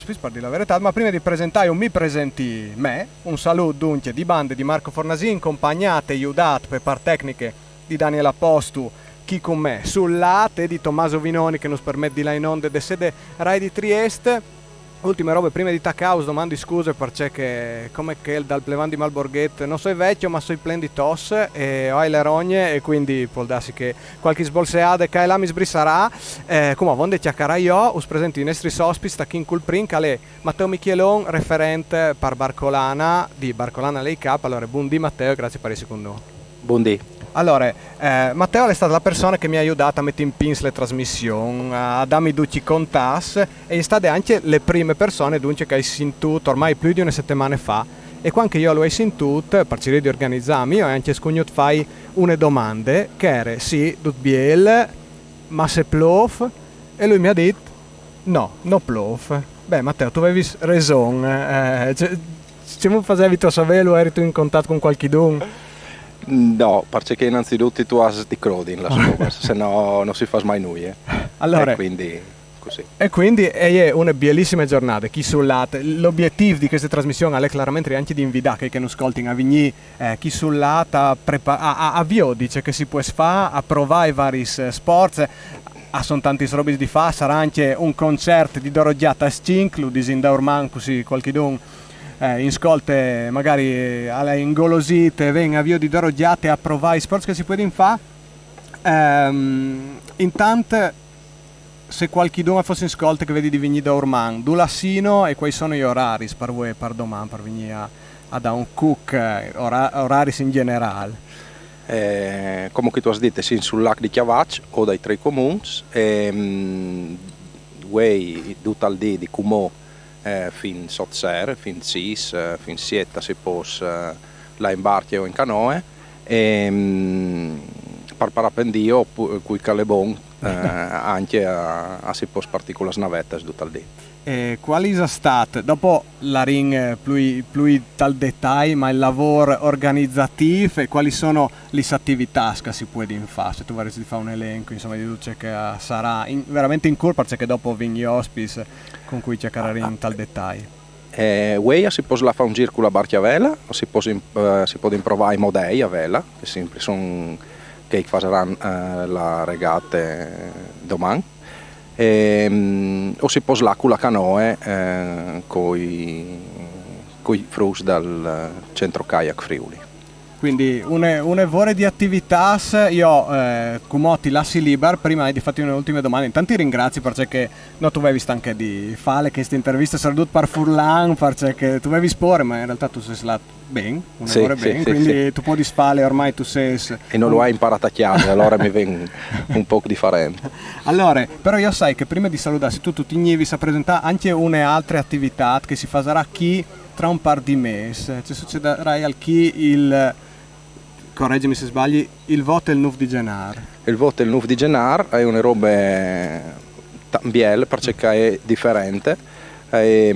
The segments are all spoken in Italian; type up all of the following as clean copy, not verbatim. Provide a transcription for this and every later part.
Per dire la verità, ma prima di presentare mi presenti me, un saluto dunque di bande di Marco Fornasin, accompagnate, aiutate per par tecniche di Daniel Apostu, chi con me, sul latte di Tommaso Vinoni che nos permette di là in onde de sede Rai di Trieste. Ultime robe prima di Tacaus, domandi scuse perché come che dal plevan di Malborghet non so vecchio ma so plen di tos e ho le rogne e quindi può darsi che qualche sbolseade che la mi sbrisserà come vonde chiacchiera io us presento i nostri ospiti sta in cul prin che Matteo Michelon referente per Barcolana di Barcolana Lei Cup. Allora buondì Matteo, grazie per il secondo. Buondì. Allora, Matteo è stata la persona che mi ha aiutato a mettere in pins le trasmissioni, a darmi tutti contas e è state anche le prime persone dunque che hai sentito ormai più di una settimana fa e quando io lo hai sentito, per cercare di organizzarmi, io ho anche scognato fai une domande che era sì, tut biel, ma se plov e lui mi ha detto no, non plov. Beh Matteo, tu avevi ragione, se mi facevi tu sapere, eri tu in contatto con qualcuno? No, perché innanzitutto tu hai di crodi in la sua, se no non si fa mai nulla. Allora, e quindi così. E quindi è una bellissima giornata. Chi sul lato, l'obiettivo di questa trasmissione è chiaramente anche di invitare che non ascoltino a venire chi sul lato a dice che si può fare, a provare i vari sport. Sono tanti robi di fa, sarà anche un concerto di Dorogiata a Scinclu, di Zindaurman, così qualche don. In scolte magari alle ingolosite venga avvio di Dorogiate a provare i sport che si può fare. Intanto se qualcuno fosse in scolte che vedi di venire da Orman, Dulassino e quali sono gli orari per voi per domani per venire a da un cook orari in generale. Come tu hai detto, sì, sul lac di Chiavac o dai tre comuni, tutto il dì di Cumò fin sotto fin 6, fin 7 si può là in barche o in canoe e per parapendio cui calebon anche a si può partire la navetta tutto il dì. Quali sono state, dopo la ring più tal dettaglio, ma il lavoro organizzativo e quali sono le attività che si può fare? Se tu vorresti fare un elenco, insomma, di tutto che sarà veramente in curva, perché dopo vengono gli ospiti con cui cercare in tal dettaglio. Si può fare un giro con la barca a vela, o si può provare i modei a vela, che sempre sono che faranno la regata domani. O si può con la canoe con i frusti dal centro kayak Friuli. Quindi una vore di attività, io come ti lasci libero, prima di fare le ultime domande, intanto ti ringrazio perché no, tu avevi visto anche di fare questa intervista, soprattutto per Furlan, perché tu avevi spore, ma in realtà tu sei stato bene, quindi tu puoi fare ormai tu sei... E non lo hai imparato a chiave, allora mi viene un po' differente. Allora, però io sai che prima di salutarsi tu ti ignivi a presentare anche une altre attività che si farà qui tra un par di mesi, ci succederà al chi il... correggimi se sbagli, il voto è il 9 di gennaio. Il voto è il 9 di gennaio, è una roba tambiel perché è differente, è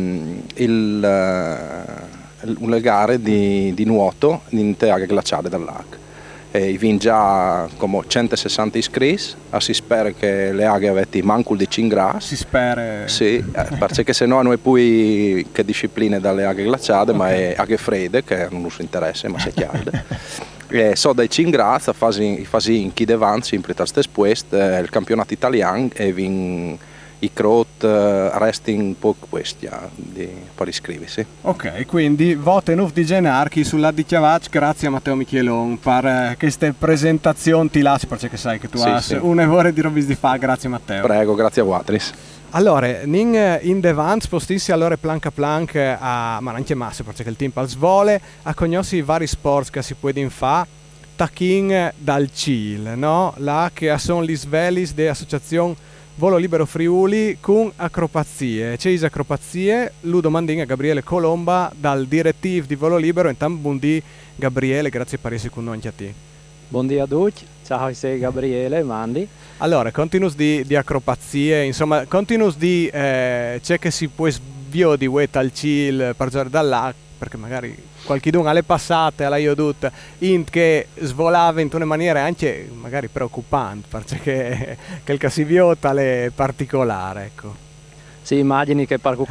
una gara di nuoto in terra glaciale dal lago. I vin già come 160 iscritti, si spera che le aghe avete mancul di cingras. Si spera. Sì, perché se no noi poi che discipline dalle aghe glaciate, ma è aghe fredde che non ci interessa, ma se chiare. So dai cingras, fasi in chi devan sempre da espuest il campionato italiano e vin i crot resting poco questi per iscriversi. Ok, quindi voto 9 di gennaio chi sulla di Chiavac, grazie a Matteo Michelon per queste presentazioni ti lascio perché sai che tu hai un'evore di robis di fa, grazie Matteo. Prego, grazie a Watris. Allora, in Devant spostissi allora plank a plank ma anche masse perché il team al svole a conoscere i vari sport che si può fare tachin dal CIL, no? Là che sono gli svelis dell'associazione Volo Libero Friuli con acrobazie. C'è acrobazie, lo domandin a Gabriele Colomba dal direttivo di Volo Libero. Intanto buondì Gabriele, grazie per essere con noi anche a te. Buondì a tutti, ciao, sei Gabriele, Mandi. Allora, continuous di acrobazie, insomma, continuous di c'è che si può svio di wet al chill per giocare dall'acqua, perché magari qualcuno alle passate, alla Iodut, che svolava in una maniera anche magari preoccupante, perché che il casiviota è particolare, ecco. Sì, immagini che per